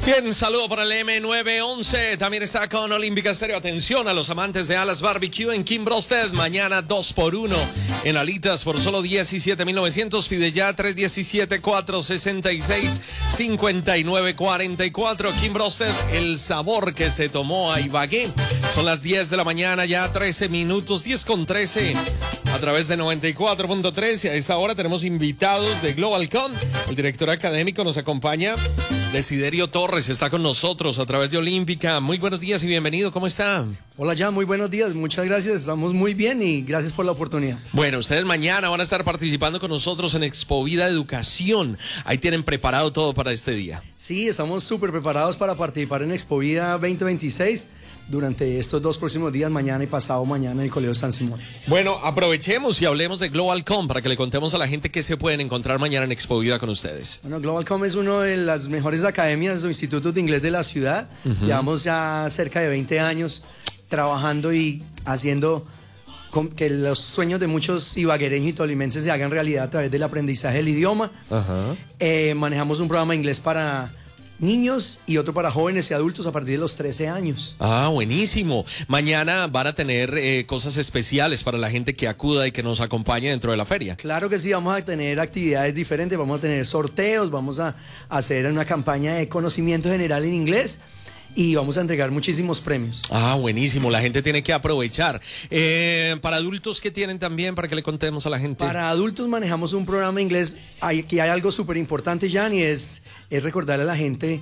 Bien, saludo para el M911. También está con Olímpica Estéreo. Atención a los amantes de Alas Barbecue en Kimbrostead. Mañana 2x1 en alitas por solo $17,900. Pide ya 317-466-5944. Kimbrostead, el sabor que se tomó a Ibagué. Son las 10 de la mañana, ya 13 minutos, 10:13. A través de 94.3 y a esta hora tenemos invitados de GlobalCon. El director académico nos acompaña, Desiderio Torres, está con nosotros a través de Olímpica. Muy buenos días y bienvenido, ¿cómo está? Hola, Jan, muy buenos días, muchas gracias, estamos muy bien y gracias por la oportunidad. Bueno, ustedes mañana van a estar participando con nosotros en Expovida Educación. Ahí tienen preparado todo para este día. Sí, estamos súper preparados para participar en Expovida 2026. Durante estos dos próximos días, mañana y pasado mañana, en el Colegio San Simón. Bueno, aprovechemos y hablemos de GlobalCom para que le contemos a la gente qué se pueden encontrar mañana en Expovida con ustedes. Bueno, GlobalCom es una de las mejores academias o institutos de inglés de la ciudad. Llevamos ya cerca de 20 años trabajando y haciendo que los sueños de muchos ibaguereños y tolimenses se hagan realidad a través del aprendizaje del idioma. Manejamos un programa de inglés para niños y otro para jóvenes y adultos a partir de los 13 años. Ah, buenísimo. Mañana van a tener cosas especiales para la gente que acuda y que nos acompañe dentro de la feria. Claro que sí, vamos a tener actividades diferentes, vamos a tener sorteos, vamos a hacer una campaña de conocimiento general en inglés y vamos a entregar muchísimos premios. Ah, buenísimo, la gente tiene que aprovechar. Para adultos, ¿qué tienen también para que le contemos a la gente? Para adultos manejamos un programa de inglés. Aquí hay algo súper importante, Jan, y es recordarle a la gente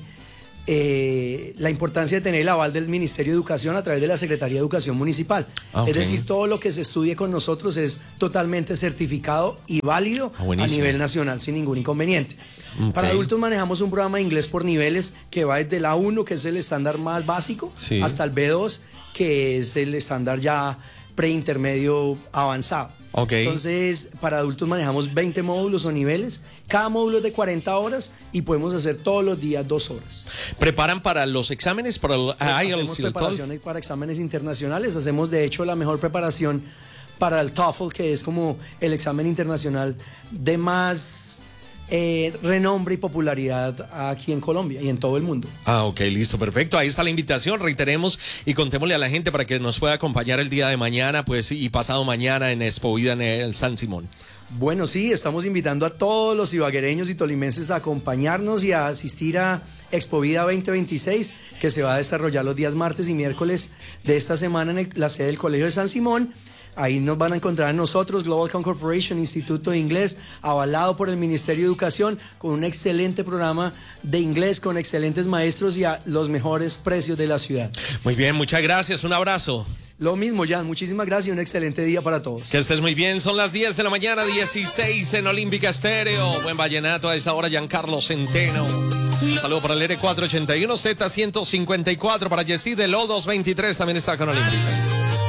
la importancia de tener el aval del Ministerio de Educación a través de la Secretaría de Educación Municipal. Okay. Es decir, todo lo que se estudie con nosotros es totalmente certificado y válido a nivel nacional sin ningún inconveniente. Okay. Para adultos manejamos un programa de inglés por niveles que va desde la 1, que es el estándar más básico, sí, hasta el B2, que es el estándar ya preintermedio avanzado. Okay. Entonces, para adultos manejamos 20 módulos o niveles. Cada módulo es de 40 horas y podemos hacer todos los días 2 horas. ¿Preparan para los exámenes? ¿Para el IELTS? Hacemos preparaciones para exámenes internacionales. Hacemos, de hecho, la mejor preparación para el TOEFL, que es como el examen internacional de más renombre y popularidad aquí en Colombia y en todo el mundo. Ah, ok, listo, perfecto. Ahí está la invitación, reiteremos y contémosle a la gente para que nos pueda acompañar el día de mañana, pues, y pasado mañana en Expovida en el San Simón. Bueno, sí, estamos invitando a todos los ibaguereños y tolimenses a acompañarnos y a asistir a Expovida 2026, que se va a desarrollar los días martes y miércoles de esta semana en la sede del Colegio de San Simón. Ahí nos van a encontrar a nosotros, GlobalCom Corporation, Instituto de Inglés, avalado por el Ministerio de Educación, con un excelente programa de inglés, con excelentes maestros y a los mejores precios de la ciudad. Muy bien, muchas gracias, un abrazo. Lo mismo, Jan, muchísimas gracias y un excelente día para todos. Que estés muy bien, son las 10 de la mañana, 16 en Olímpica Estéreo. Buen vallenato a esta hora, Giancarlo Centeno. Un saludo para el R481, Z154, para Jessy del O223, también está con Olímpica.